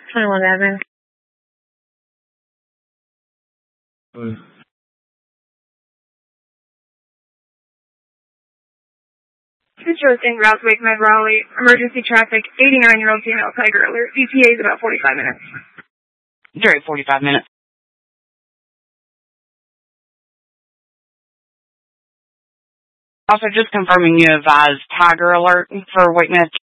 2111. Situation, route Wakemed, Raleigh. Emergency traffic, 89-year-old female, Tiger alert. ETA is about 45 minutes. You're at 45 minutes. Also, just confirming you advised Tiger alert for Wakemed